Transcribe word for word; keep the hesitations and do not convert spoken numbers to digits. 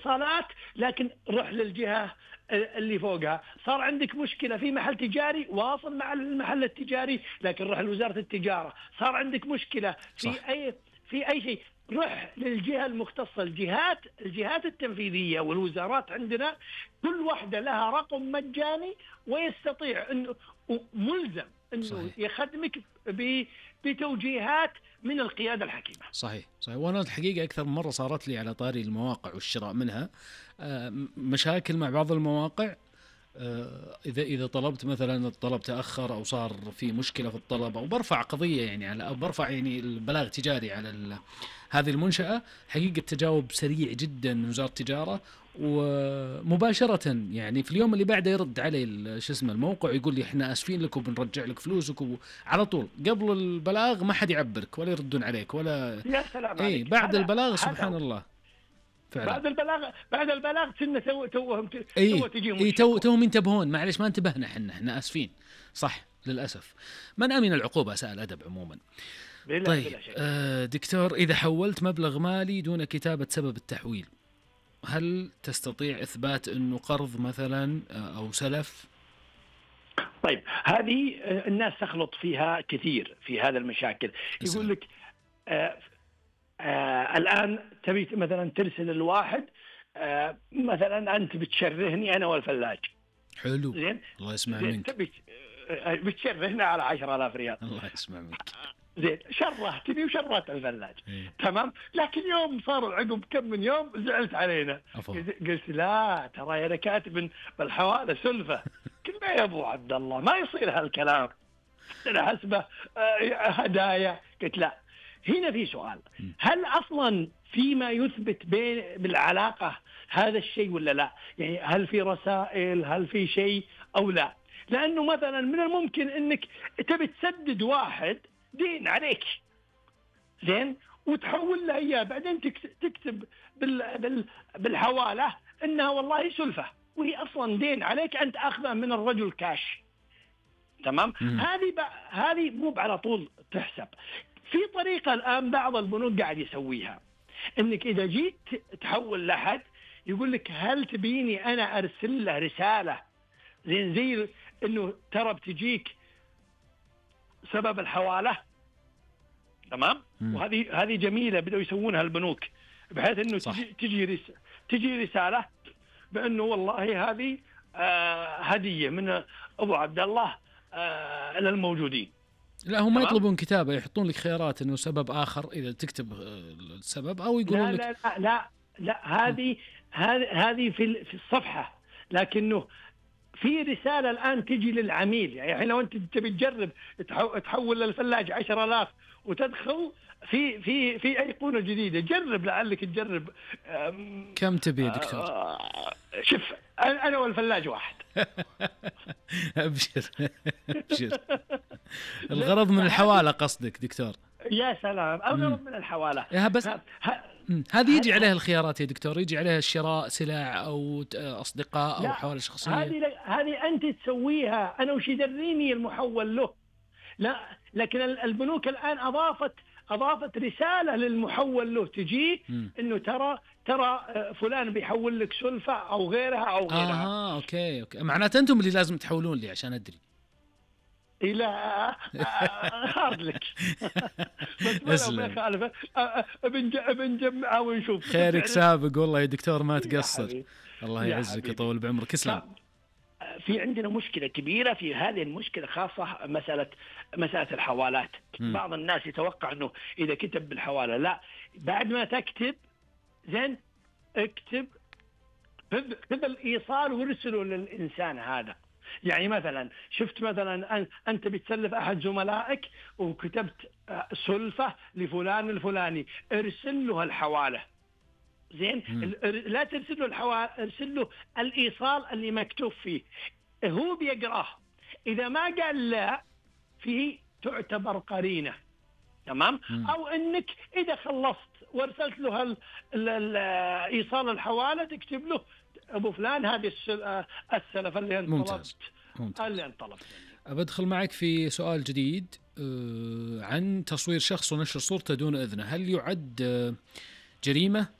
الاتصالات، لكن روح للجهة اللي فوقها. صار عندك مشكلة في محل تجاري، واصل مع المحل التجاري، لكن روح لوزارة التجارة. صار عندك مشكلة في صح. أي في أي شيء، روح للجهة المختصة. الجهات الجهات التنفيذية والوزارات عندنا كل واحدة لها رقم مجاني، ويستطيع انه ملزم انه صحيح. يخدمك بتوجيهات من القيادة الحكيمة. صحيح صحيح. وانا الحقيقة اكثر من مرة صارت لي على طاري المواقع والشراء منها مشاكل مع بعض المواقع. إذا إذا طلبت مثلا الطلب تأخر أو صار في مشكلة في الطلب، أو برفع قضية يعني على أو برفع يعني البلاغ تجاري على هذه المنشأة، حقيقة تجاوب سريع جدا من وزارة التجارة، ومباشرة يعني في اليوم اللي بعده يرد علي شو اسمه الموقع يقول لي إحنا آسفين لك وبنرجع لك فلوسك، وعلى طول قبل البلاغ ما حد يعبرك ولا يردون عليك ولا. يا سلام إيه عليك. بعد البلاغ سبحان هذا الله. فعلا. بعد البلاغ بعد البلاغ سنة تو توهم اي تو تجيهم اي تو توهم ينتبهون، معلش ما انتبهنا، احنا احنا اسفين. صح للاسف. من امن العقوبه سأل ادب عموما. طيب آه دكتور، اذا حولت مبلغ مالي دون كتابه سبب التحويل، هل تستطيع اثبات انه قرض مثلا او سلف؟ طيب هذه الناس تخلط فيها كثير في هذا المشاكل. يقول لك آه آه الآن تبي مثلا ترسل الواحد آه مثلا أنت بتشرهني أنا والفلاج. حلو. زين. الله يسمع منك. تبي آه بتشرهنا على عشرة آلاف ريال. الله يسمع منك. زين شرهتني وشرهت الفلاج. إيه. تمام. لكن يوم صار عقب كم من يوم زعلت علينا. أفضل. قلت لا ترى أنا كاتب بالحوالة سلفة. قلنا يا أبو عبد الله ما يصير هالكلام، أنا حسبه آه هدايا. قلت لا. هنا في سؤال، هل أصلا فيما يثبت بين بالعلاقة هذا الشيء ولا لا؟ يعني هل في رسائل، هل في شيء أو لا؟ لأنه مثلا من الممكن أنك تبي تسدد واحد دين عليك زين وتحول له إياه، بعدين تكتب بال بال بالحوالة إنها والله سلفة وهي أصلا دين عليك أنت أخذه من الرجل كاش. تمام. هذه هذه مو على طول تحسب. في طريقة الآن بعض البنوك قاعد يسويها، إنك إذا جيت تحول لحد يقول لك هل تبيني أنا أرسل له رسالة زين زي إنه ترى بتجيك سبب الحوالة. تمام. وهذه هذه جميلة بدأوا يسوونها البنوك، بحيث إنه تجي تجي رس تجي رسالة بأنه والله هذه آه هدية من أبو عبد الله آه للموجودين. لا هم ما يطلبون كتابة، يحطون لك خيارات إنه سبب آخر إذا تكتب السبب، أو يقولون لا لك لا لا لا هذه هذه هذه في في الصفحة، لكنه في رسالة الآن تجي للعميل. يعني لو أنت تبي تجرب تحول للفلاج عشرة آلاف وتدخل في في في أيقونة جديدة، جرب لعلك تجرب. كم تبي يا دكتور؟ شوف أنا والفلاج واحد. أبشر أبشر. الغرض من الحوالة قصدك دكتور؟ يا سلام. الغرض من الحوالة يا بس هذه يجي عليها الخيارات يا دكتور، يجي عليها الشراء سلع أو أصدقاء أو حوالة شخصية. هذه هذه أنت تسويها، أنا وش يدريني المحول له. لا لكن البنوك الآن أضافت أضافت رسالة للمحول له تجي إنه ترى ترى فلان بيحول لك سلفة أو غيرها أو غيرها. آه أوكي أوكي. معناته أنتم اللي لازم تحولون لي عشان أدري. إلى خارج لك. بس ما يخالف بنجمعها ونشوف. خيرك سابق والله يا دكتور، ما تقصر. الله يعزك يطول بعمرك. اسلام. في عندنا مشكلة كبيرة في هذه المشكلة، خاصة مسألة مسألة الحوالات. م. بعض الناس يتوقع أنه إذا كتب بالحوالة، لا، بعد ما تكتب زين اكتب خذ الإيصال وارسله للإنسان هذا. يعني مثلا شفت مثلا أنت بتسلف أحد زملائك وكتبت سلفة لفلان الفلاني، ارسل له الحوالة زين. لا ترسل له الحوالة، ارسل له الإيصال اللي مكتوب فيه، هو بيقراه. إذا ما قال لا فيه تعتبر قرينة. تمام. مم. أو أنك إذا خلصت وارسلت له إيصال الحوالة تكتب له أبو فلان هذه السلف اللي أنت طلبت. اللي أنت طلبت. أبدخل معك في سؤال جديد عن تصوير شخص ونشر صورته دون إذنه، هل يعد جريمة